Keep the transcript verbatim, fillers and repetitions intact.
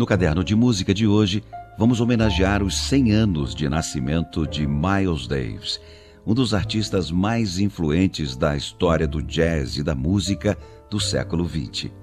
No caderno de música de hoje, vamos homenagear os cem anos de nascimento de Miles Davis, um dos artistas mais influentes da história do jazz e da música do século vinte.